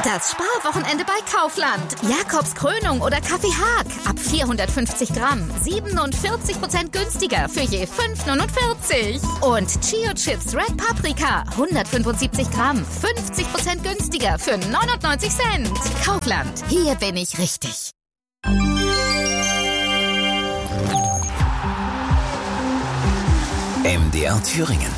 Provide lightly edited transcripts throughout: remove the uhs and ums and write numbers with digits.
Das Sparwochenende bei Kaufland. Jakobs Krönung oder Kaffee Haag. Ab 450 Gramm. 47% günstiger für je 5,49. Und Chio Chips Red Paprika. 175 Gramm. 50% günstiger für 99 Cent. Kaufland. Hier bin ich richtig. MDR Thüringen.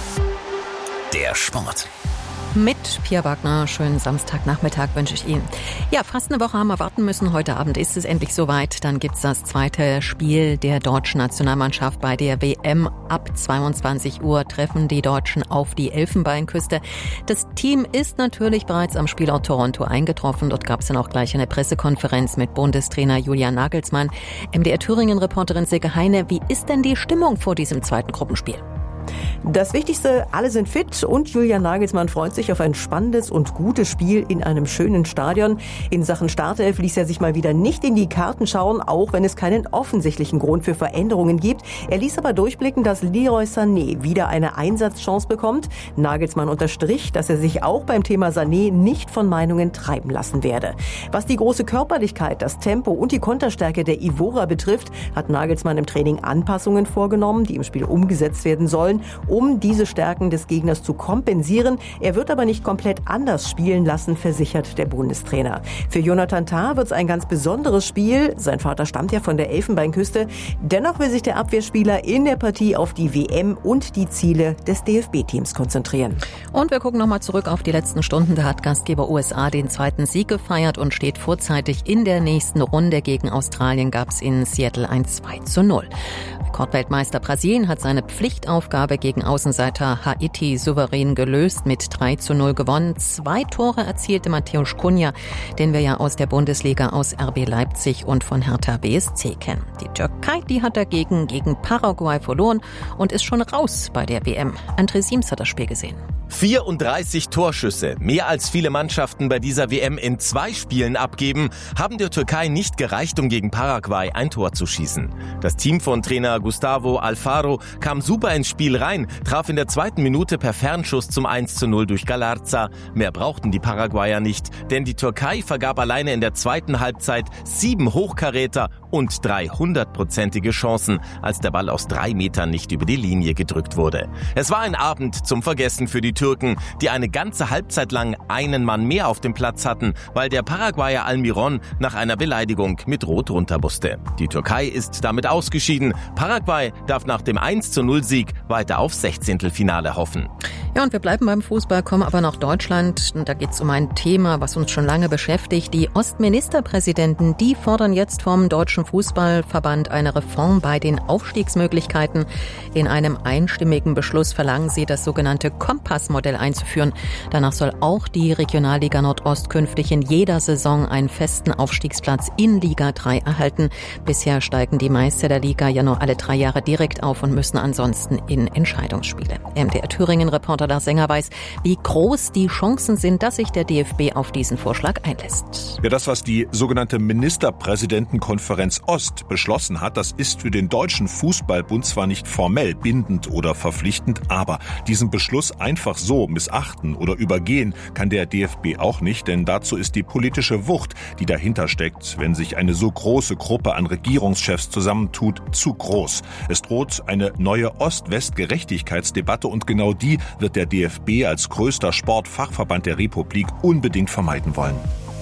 Der Sport. Mit Pia Wagner, schönen Samstagnachmittag wünsche ich Ihnen. Ja, fast eine Woche haben wir warten müssen. Heute Abend ist es endlich soweit. Dann gibt's das zweite Spiel der deutschen Nationalmannschaft bei der WM. Ab 22 Uhr treffen die Deutschen auf die Elfenbeinküste. Das Team ist natürlich bereits am Spielort Toronto eingetroffen. Dort gab's dann auch gleich eine Pressekonferenz mit Bundestrainer Julian Nagelsmann. MDR Thüringen-Reporterin Silke Heine, wie ist denn die Stimmung vor diesem zweiten Gruppenspiel? Das Wichtigste, alle sind fit und Julian Nagelsmann freut sich auf ein spannendes und gutes Spiel in einem schönen Stadion. In Sachen Startelf ließ er sich mal wieder nicht in die Karten schauen, auch wenn es keinen offensichtlichen Grund für Veränderungen gibt. Er ließ aber durchblicken, dass Leroy Sané wieder eine Einsatzchance bekommt. Nagelsmann unterstrich, dass er sich auch beim Thema Sané nicht von Meinungen treiben lassen werde. Was die große Körperlichkeit, das Tempo und die Konterstärke der Ivorer betrifft, hat Nagelsmann im Training Anpassungen vorgenommen, die im Spiel umgesetzt werden sollen, um diese Stärken des Gegners zu kompensieren. Er wird aber nicht komplett anders spielen lassen, versichert der Bundestrainer. Für Jonathan Tah wird es ein ganz besonderes Spiel. Sein Vater stammt ja von der Elfenbeinküste. Dennoch will sich der Abwehrspieler in der Partie auf die WM und die Ziele des DFB-Teams konzentrieren. Und wir gucken nochmal zurück auf die letzten Stunden. Da hat Gastgeber USA den zweiten Sieg gefeiert und steht vorzeitig in der nächsten Runde. Gegen Australien gab es in Seattle ein 2:0. Rekordweltmeister Brasilien hat seine Pflichtaufgabe gegen Außenseiter Haiti souverän gelöst, mit 3:0 gewonnen. 2 Tore erzielte Mateusz Cunha, den wir ja aus der Bundesliga, aus RB Leipzig und von Hertha BSC kennen. Die Türkei, die hat dagegen gegen Paraguay verloren und ist schon raus bei der WM. André Siems hat das Spiel gesehen. 34 Torschüsse, mehr als viele Mannschaften bei dieser WM in 2 Spielen abgeben, haben der Türkei nicht gereicht, um gegen Paraguay ein Tor zu schießen. Das Team von Trainer Gustavo Alfaro kam super ins Spiel rein, traf in der 2. Minute per Fernschuss zum 1:0 durch Galarza. Mehr brauchten die Paraguayer nicht, denn die Türkei vergab alleine in der 2. Halbzeit 7 Hochkaräter und 300-prozentige Chancen, als der Ball aus 3 Metern nicht über die Linie gedrückt wurde. Es war ein Abend zum Vergessen für die Türken, die eine ganze Halbzeit lang einen Mann mehr auf dem Platz hatten, weil der Paraguayer Almiron nach einer Beleidigung mit Rot runter musste. Die Türkei ist damit ausgeschieden. Paraguay darf nach dem 1:0-Sieg weiter aufs 16. hoffen. Ja, und wir bleiben beim Fußball, kommen aber nach Deutschland. Und da geht es um ein Thema, was uns schon lange beschäftigt. Die Ostministerpräsidenten, die fordern jetzt vom Deutschen Fußballverband eine Reform bei den Aufstiegsmöglichkeiten. In einem einstimmigen Beschluss verlangen sie, das sogenannte Kompassmodell einzuführen. Danach soll auch die Regionalliga Nordost künftig in jeder Saison einen festen Aufstiegsplatz in Liga 3 erhalten. Bisher steigen die Meister der Liga ja nur alle 3 Jahre direkt auf und müssen ansonsten in Entscheidungsspiele. MDR Thüringen-Reporter Lars Sänger weiß, wie groß die Chancen sind, dass sich der DFB auf diesen Vorschlag einlässt. Ja, das, was die sogenannte Ministerpräsidentenkonferenz Ost beschlossen hat, das ist für den Deutschen Fußballbund zwar nicht formell bindend oder verpflichtend, aber diesen Beschluss einfach so missachten oder übergehen kann der DFB auch nicht, denn dazu ist die politische Wucht, die dahinter steckt, wenn sich eine so große Gruppe an Regierungschefs zusammentut, zu groß. Es droht eine neue Ost-West-Gerechtigkeitsdebatte und genau die wird der DFB als größter Sportfachverband der Republik unbedingt vermeiden wollen.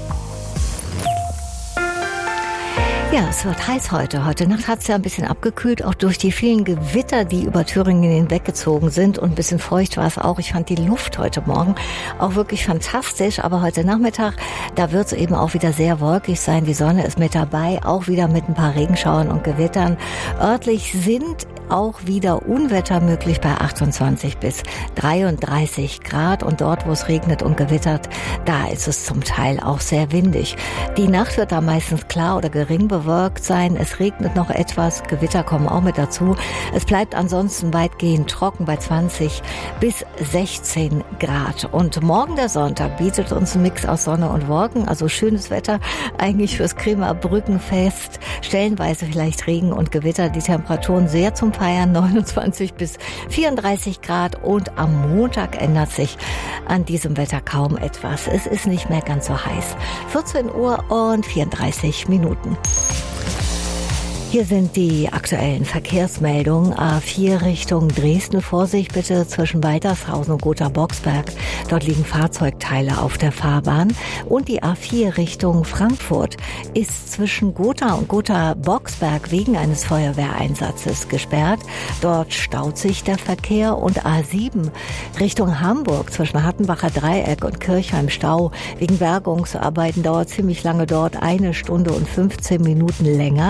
Ja, es wird heiß heute. Heute Nacht hat es ja ein bisschen abgekühlt, auch durch die vielen Gewitter, die über Thüringen hinweggezogen sind. Und ein bisschen feucht war es auch. Ich fand die Luft heute Morgen auch wirklich fantastisch. Aber heute Nachmittag, da wird es eben auch wieder sehr wolkig sein. Die Sonne ist mit dabei, auch wieder mit ein paar Regenschauern und Gewittern. Örtlich sind auch wieder Unwetter möglich bei 28 bis 33 Grad. Und dort, wo es regnet und gewittert, da ist es zum Teil auch sehr windig. Die Nacht wird da meistens klar oder gering bewölkt. bewölkt sein. Es regnet noch etwas, Gewitter kommen auch mit dazu. Es bleibt ansonsten weitgehend trocken bei 20 bis 16 Grad. Und morgen der Sonntag bietet uns ein Mix aus Sonne und Wolken, also schönes Wetter eigentlich fürs Kremer Brückenfest. Stellenweise vielleicht Regen und Gewitter, die Temperaturen sehr zum Feiern, 29 bis 34 Grad. Und am Montag ändert sich an diesem Wetter kaum etwas. Es ist nicht mehr ganz so heiß. 14 Uhr und 34 Minuten. Hier sind die aktuellen Verkehrsmeldungen. A4 Richtung Dresden. Vorsicht bitte zwischen Waltershausen und Gotha-Boxberg. Dort liegen Fahrzeugteile auf der Fahrbahn. Und die A4 Richtung Frankfurt ist zwischen Gotha und Gotha-Boxberg wegen eines Feuerwehreinsatzes gesperrt. Dort staut sich der Verkehr. Und A7 Richtung Hamburg zwischen Hattenbacher Dreieck und Kirchheim Stau. Wegen Bergungsarbeiten dauert ziemlich lange dort, 1 Stunde und 15 Minuten länger.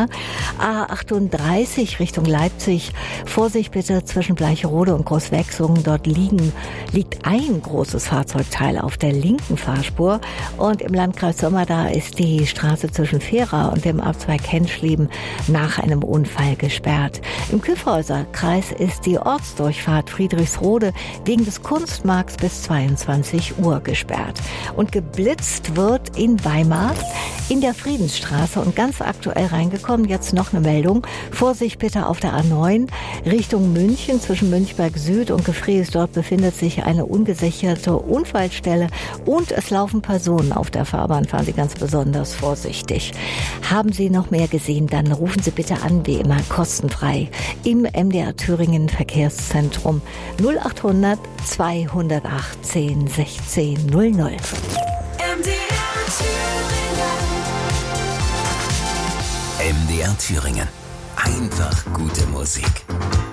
A38 Richtung Leipzig. Vorsicht bitte zwischen Bleicherode und Großwechsungen. Dort liegt ein großes Fahrzeugteil auf der linken Fahrspur. Und im Landkreis Sömmerda ist die Straße zwischen Fehra und dem Abzweig Henschleben nach einem Unfall gesperrt. Im Kyffhäuserkreis ist die Ortsdurchfahrt Friedrichsrode wegen des Kunstmarkts bis 22 Uhr gesperrt. Und geblitzt wird in Weimar in der Friedensstraße und ganz aktuell reingekommen, jetzt noch eine Meldung. Vorsicht bitte auf der A9 Richtung München zwischen Münchberg Süd und Gefrees. Dort befindet sich eine ungesicherte Unfallstelle und es laufen Personen auf der Fahrbahn. Fahren Sie ganz besonders vorsichtig. Haben Sie noch mehr gesehen, dann rufen Sie bitte an, wie immer kostenfrei im MDR Thüringen Verkehrszentrum 0800 218 16 00. MDR Thüringen. Einfach gute Musik.